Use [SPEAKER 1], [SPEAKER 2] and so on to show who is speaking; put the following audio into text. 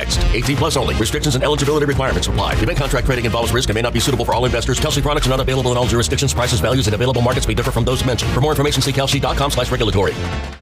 [SPEAKER 1] mixed. 18 plus only. Restrictions and eligibility requirements apply. Event contract trading involves risk and may not be suitable for all investors. Kalshi products are not available in all jurisdictions. Prices, values, and available markets may differ from those mentioned. For more information, see kalshi.com/regulatory.